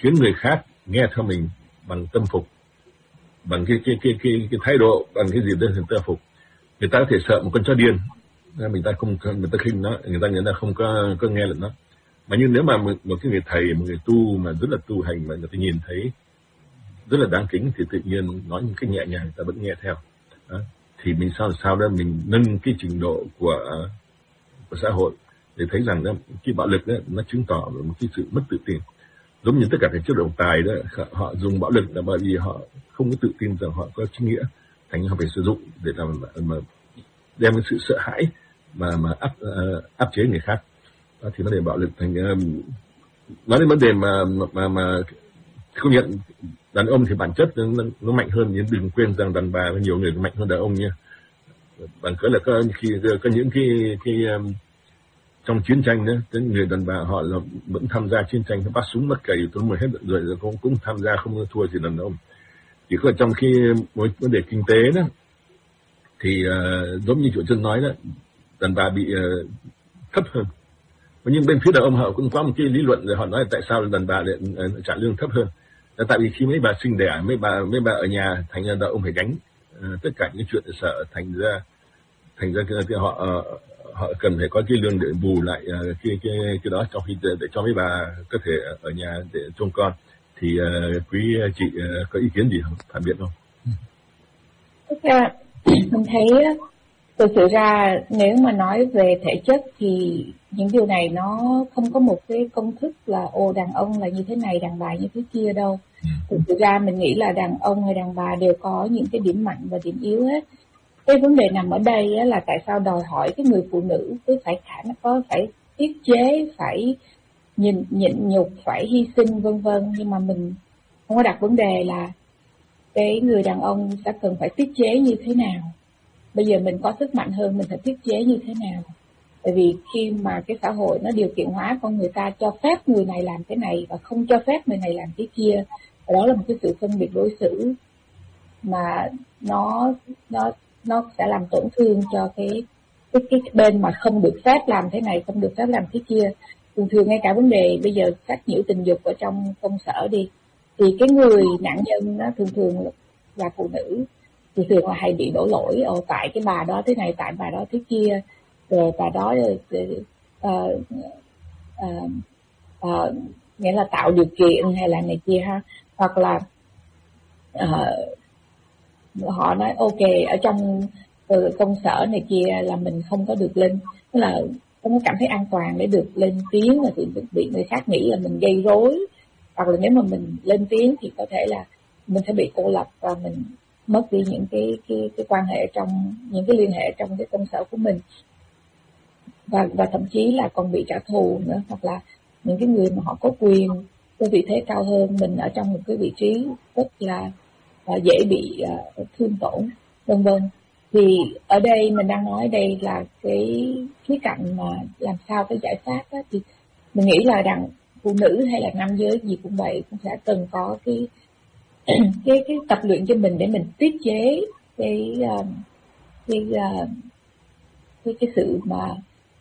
khiến người khác nghe theo mình bằng tâm phục, bằng cái thái độ, bằng cái gì đó người ta phục. Người ta có thể sợ một con chó điên, người ta khinh nó, người ta không có nghe được nó. Mà nhưng nếu mà một cái người thầy, một người tu mà rất là tu hành mà người ta nhìn thấy rất là đáng kính thì tự nhiên nói một cách nhẹ nhàng người ta vẫn nghe theo. Đó. Thì mình sao đó mình nâng cái trình độ của xã hội để thấy rằng đó, cái bạo lực đó, nó chứng tỏ một cái sự mất tự tin. Giống như tất cả các chế độ tài đó, họ dùng bạo lực là bởi vì họ không có tự tin rằng họ có chính nghĩa, thành họ phải sử dụng để làm mà đem cái sự sợ hãi mà áp chế người khác. Đó, thì vấn đề bạo lực thành nói đến vấn đề mà không nhận đàn ông thì bản chất nó mạnh hơn, nhưng đừng quên rằng đàn bà nhiều người mạnh hơn đàn ông nha. Bằng cớ là có những cái trong chiến tranh đó, cái người đàn bà họ là vẫn tham gia chiến tranh, bắt súng bắt cày tôi mới hết rồi cũng tham gia, không thua gì đàn ông. Chỉ có trong khi vấn đề kinh tế đó thì giống như chủ trương nói đó, đàn bà bị thấp hơn. Nhưng bên phía đàn ông họ cũng có một cái lý luận rồi, họ nói tại sao đàn bà lại trả lương thấp hơn. Là tại vì khi mấy bà sinh đẻ, mấy bà ở nhà, thành ra đàn ông phải gánh tất cả những chuyện sợ, thành ra họ cần phải có cái lương để bù lại cái đó, trong khi để cho mấy bà có thể ở nhà để trông con. Thì quý chị có ý kiến gì không, phản biện không? Thực ra mình thấy thực sự ra nếu mà nói về thể chất thì những điều này nó không có một cái công thức là đàn ông là như thế này, đàn bà như thế kia đâu. Thực sự ra mình nghĩ là đàn ông hay đàn bà đều có những cái điểm mạnh và điểm yếu hết. Cái vấn đề nằm ở đây là tại sao đòi hỏi cái người phụ nữ cứ phải phải tiết chế, phải nhịn nhục, phải hy sinh vân vân, nhưng mà mình không có đặt vấn đề là cái người đàn ông sẽ cần phải tiết chế như thế nào. Bây giờ mình có sức mạnh hơn, mình phải tiết chế như thế nào? Tại vì khi mà cái xã hội nó điều kiện hóa con người ta, cho phép người này làm cái này và không cho phép người này làm cái kia, và đó là một cái sự phân biệt đối xử mà nó sẽ làm tổn thương cho cái bên mà không được phép làm thế này, không được phép làm thế kia. Thường ngay cả vấn đề bây giờ sách nhiễu tình dục ở trong công sở đi, thì cái người nạn nhân nó thường là phụ nữ, thì thường là hay bị đổ lỗi tại cái bà đó thế này, tại bà đó thế kia, rồi bà đó nghĩa là tạo điều kiện hay là này kia ha, hoặc là họ nói ok ở trong công sở này kia là mình không có được lên, tức là không có cảm thấy an toàn để được lên tiếng, và thì bị người khác nghĩ là mình gây rối, hoặc là nếu mà mình lên tiếng thì có thể là mình sẽ bị cô lập và mình mất đi những cái quan hệ trong những cái liên hệ trong cái công sở của mình, và thậm chí là còn bị trả thù nữa, hoặc là những cái người mà họ có quyền, có vị thế cao hơn mình ở trong một cái vị trí rất là dễ bị thương tổn vân vân. Thì ở đây mình đang nói đây là cái khía cạnh mà làm sao cái giải pháp đó, thì mình nghĩ là đàn phụ nữ hay là nam giới gì cũng vậy, cũng sẽ cần có cái tập luyện cho mình để mình tiết chế cái sự mà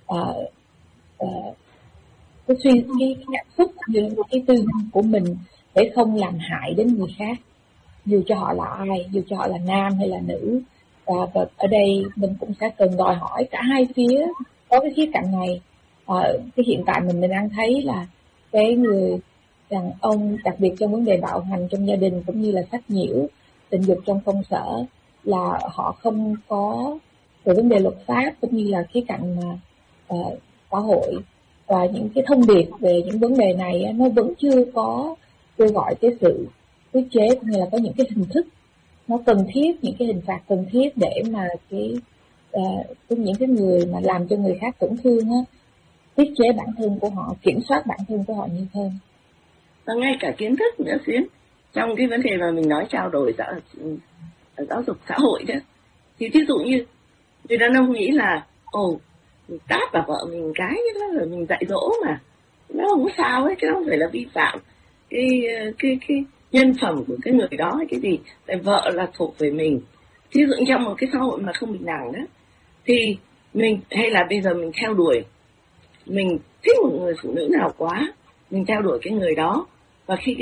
cái cảm xúc như cái tư duy của mình để không làm hại đến người khác, dù cho họ là ai, dù cho họ là nam hay là nữ. Và ở đây mình cũng sẽ cần đòi hỏi cả hai phía có cái khía cạnh này. Cái hiện tại mình đang thấy là cái người đàn ông, đặc biệt trong vấn đề bạo hành trong gia đình cũng như là sách nhiễu tình dục trong công sở, là họ không có về vấn đề luật pháp cũng như là khía cạnh xã hội và những cái thông điệp về những vấn đề này nó vẫn chưa có kêu gọi cái sự tiết chế, cũng như là có những cái hình thức nó cần thiết, những cái hình phạt cần thiết để mà những cái người mà làm cho người khác tổn thương á, tiết chế bản thân của họ, kiểm soát bản thân của họ nhiều hơn. Và ngay cả kiến thức nữa Xuyến, trong cái vấn đề mà mình nói trao đổi giáo dục xã hội đó, thì ví dụ như người đàn ông nghĩ là mình tát vào vợ mình cái đó rồi mình dạy dỗ mà nó không có sao ấy, chứ không phải là vi phạm cái nhân phẩm của cái người đó hay cái gì, tại vợ là thuộc về mình. Thí dụ trong một cái xã hội mà không bình đẳng đó, thì mình hay là bây giờ mình theo đuổi, mình thích một người phụ nữ nào quá, mình theo đuổi cái người đó, và khi